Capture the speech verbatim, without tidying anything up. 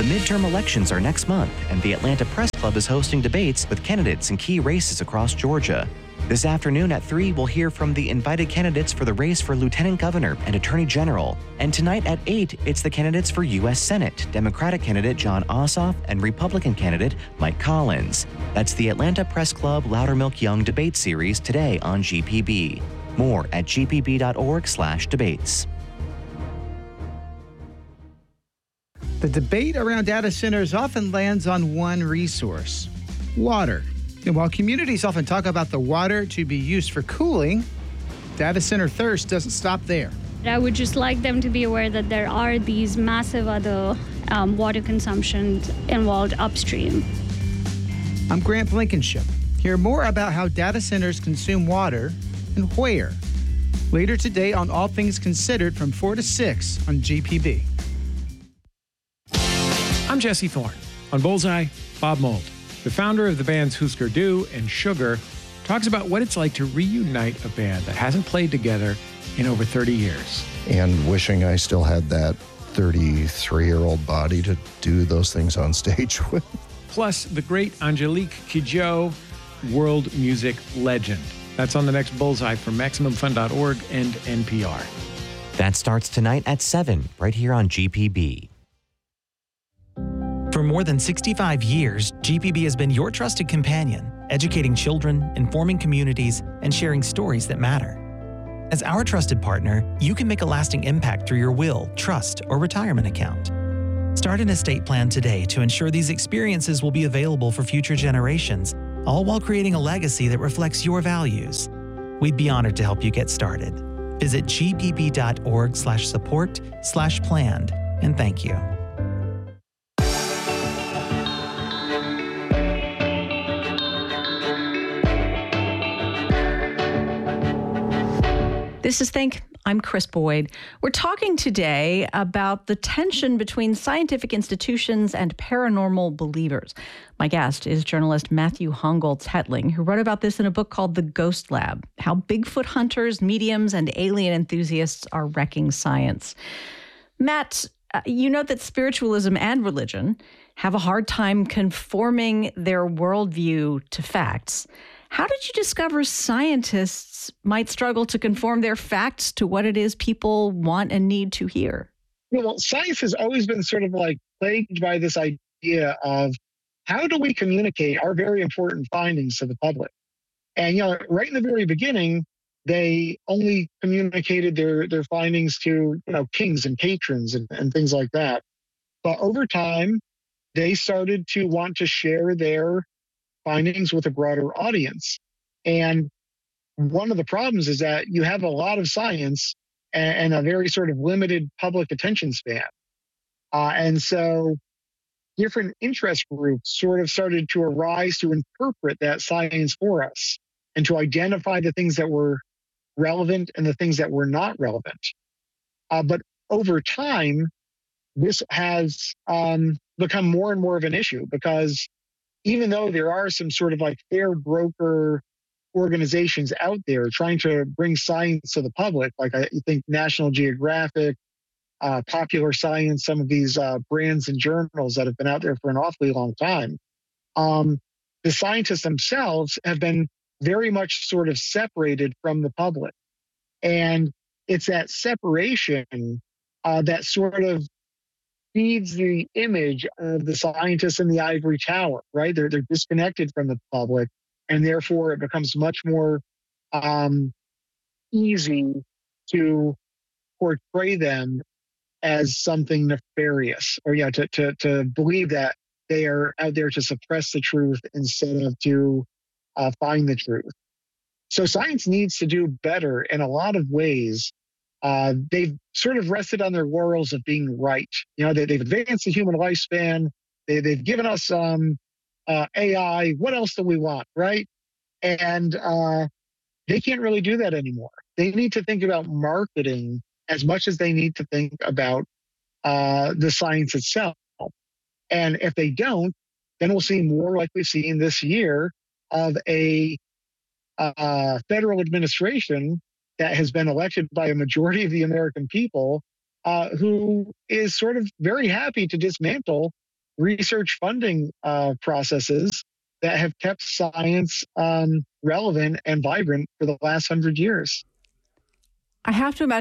midterm elections are next month, and the Atlanta Press Club is hosting debates with candidates in key races across Georgia. This afternoon at three, we'll hear from the invited candidates for the race for Lieutenant Governor and Attorney General. And tonight at eight, it's the candidates for U S Senate, Democratic candidate Jon Ossoff and Republican candidate Mike Collins. That's the Atlanta Press Club Loudermilk Young Debate Series today on G P B. More at g p b dot org slash debates. The debate around data centers often lands on one resource: water. And while communities often talk about the water to be used for cooling, data center thirst doesn't stop there. I would just like them to be aware that there are these massive other um, water consumptions involved upstream. I'm Grant Blankenship. Hear more about how data centers consume water and where. Later today on All Things Considered from four to six on G P B. I'm Jesse Thorne. On Bullseye, Bob Mould, the founder of the bands Husker Du and Sugar, talks about what it's like to reunite a band that hasn't played together in over thirty years. And wishing I still had that thirty-three-year-old body to do those things on stage with. Plus, the great Angelique Kidjo, world music legend. That's on the next Bullseye from Maximum Fun dot org and N P R. That starts tonight at seven, right here on G P B. For more than sixty-five years, G P B has been your trusted companion, educating children, informing communities, and sharing stories that matter. As our trusted partner, you can make a lasting impact through your will, trust, or retirement account. Start an estate plan today to ensure these experiences will be available for future generations, all while creating a legacy that reflects your values. We'd be honored to help you get started. Visit g p b dot org slash support slash planned, and thank you. This is Think. I'm Chris Boyd. We're talking today about the tension between scientific institutions and paranormal believers. My guest is journalist Matthew Hongoltz-Hetling, who wrote about this in a book called The Ghost Lab: How Bigfoot Hunters, Mediums, and Alien Enthusiasts Are Wrecking Science. Matt, uh, you know that spiritualism and religion have a hard time conforming their worldview to facts. How did you discover scientists might struggle to conform their facts to what it is people want and need to hear? Well, science has always been sort of like plagued by this idea of how do we communicate our very important findings to the public? And, you know, right in the very beginning, they only communicated their, their findings to, you know, kings and patrons and, and things like that. But over time, they started to want to share their findings with a broader audience. And one of the problems is that you have a lot of science and, and a very sort of limited public attention span. Uh, and so different interest groups sort of started to arise to interpret that science for us and to identify the things that were relevant and the things that were not relevant. Uh, but over time, this has um, become more and more of an issue, because even though there are some sort of like fair broker organizations out there trying to bring science to the public, like I think National Geographic, uh, Popular Science, some of these uh, brands and journals that have been out there for an awfully long time, um, the scientists themselves have been very much sort of separated from the public. And it's that separation uh, that sort of feeds the image of the scientists in the ivory tower, right? They're, they're disconnected from the public, and therefore it becomes much more um, easy to portray them as something nefarious, or yeah, to, to, to believe that they are out there to suppress the truth instead of to uh, find the truth. So science needs to do better in a lot of ways. Uh, they've sort of rested on their laurels of being right. You know, they, they've advanced the human lifespan. They, they've given us um, uh, A I. What else do we want, right? And uh, they can't really do that anymore. They need to think about marketing as much as they need to think about uh, the science itself. And if they don't, then we'll see more like we've seen this year of a uh, federal administration that has been elected by a majority of the American people, uh, who is sort of very happy to dismantle research funding uh, processes that have kept science um, relevant and vibrant for the last hundred years. I have to imagine